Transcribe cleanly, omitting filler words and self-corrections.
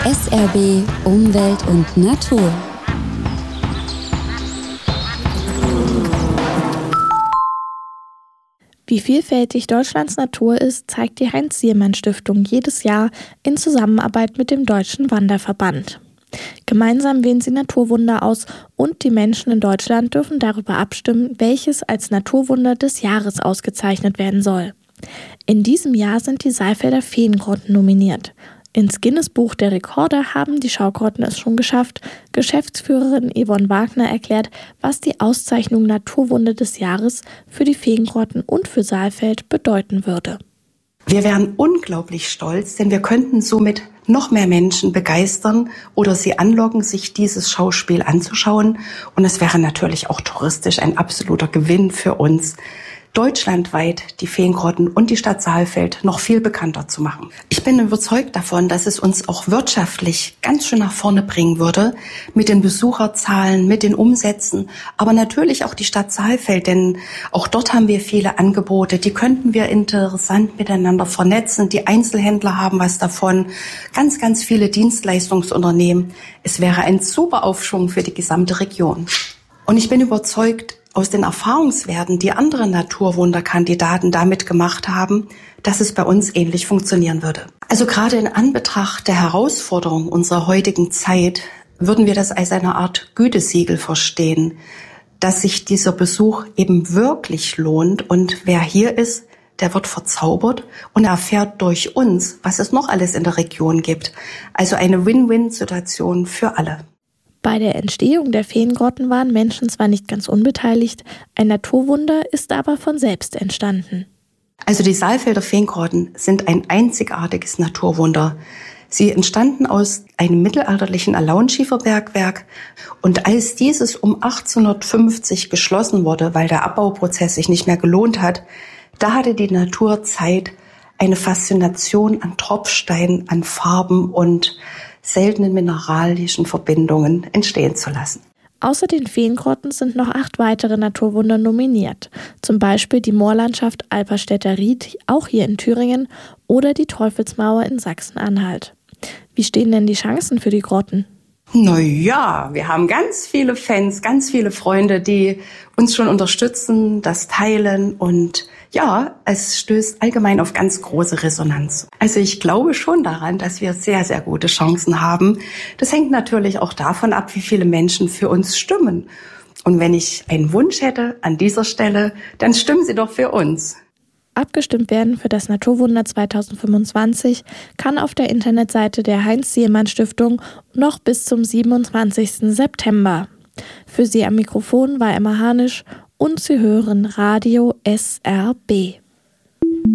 SRB Umwelt und Natur. Wie vielfältig Deutschlands Natur ist, zeigt die Heinz-Siermann-Stiftung jedes Jahr in Zusammenarbeit mit dem Deutschen Wanderverband. Gemeinsam wählen sie Naturwunder aus und die Menschen in Deutschland dürfen darüber abstimmen, welches als Naturwunder des Jahres ausgezeichnet werden soll. In diesem Jahr sind die Saalfelder Feengrotten nominiert. Ins Guinness-Buch der Rekorde haben die Schaugrotten es schon geschafft. Geschäftsführerin Yvonne Wagner erklärt, was die Auszeichnung Naturwunder des Jahres für die Feengrotten und für Saalfeld bedeuten würde. Wir wären unglaublich stolz, denn wir könnten somit noch mehr Menschen begeistern oder sie anlocken, sich dieses Schauspiel anzuschauen. Und es wäre natürlich auch touristisch ein absoluter Gewinn für uns, deutschlandweit die Feengrotten und die Stadt Saalfeld noch viel bekannter zu machen. Ich bin überzeugt davon, dass es uns auch wirtschaftlich ganz schön nach vorne bringen würde, mit den Besucherzahlen, mit den Umsätzen, aber natürlich auch die Stadt Saalfeld, denn auch dort haben wir viele Angebote, die könnten wir interessant miteinander vernetzen. Die Einzelhändler haben was davon, ganz, ganz viele Dienstleistungsunternehmen. Es wäre ein super Aufschwung für die gesamte Region. Und ich bin überzeugt, aus den Erfahrungswerten, die andere Naturwunderkandidaten damit gemacht haben, dass es bei uns ähnlich funktionieren würde. Also gerade in Anbetracht der Herausforderung unserer heutigen Zeit würden wir das als eine Art Gütesiegel verstehen, dass sich dieser Besuch eben wirklich lohnt und wer hier ist, der wird verzaubert und erfährt durch uns, was es noch alles in der Region gibt. Also eine Win-Win-Situation für alle. Bei der Entstehung der Feengrotten waren Menschen zwar nicht ganz unbeteiligt, ein Naturwunder ist aber von selbst entstanden. Also die Saalfelder Feengrotten sind ein einzigartiges Naturwunder. Sie entstanden aus einem mittelalterlichen Alaunschieferbergwerk und als dieses um 1850 geschlossen wurde, weil der Abbauprozess sich nicht mehr gelohnt hat, da hatte die Natur Zeit, eine Faszination an Tropfsteinen, an Farben und seltenen mineralischen Verbindungen entstehen zu lassen. Außer den Feengrotten sind noch 8 weitere Naturwunder nominiert. Zum Beispiel die Moorlandschaft Alperstädter Ried, auch hier in Thüringen, oder die Teufelsmauer in Sachsen-Anhalt. Wie stehen denn die Chancen für die Grotten? Naja, wir haben ganz viele Fans, ganz viele Freunde, die uns schon unterstützen, das teilen und ja, es stößt allgemein auf ganz große Resonanz. Also ich glaube schon daran, dass wir sehr, sehr gute Chancen haben. Das hängt natürlich auch davon ab, wie viele Menschen für uns stimmen. Und wenn ich einen Wunsch hätte an dieser Stelle, dann stimmen Sie doch für uns. Abgestimmt werden für das Naturwunder 2025 kann auf der Internetseite der Heinz-Siermann-Stiftung noch bis zum 27. September. Für Sie am Mikrofon war Emma Hanisch und Sie hören Radio SRB.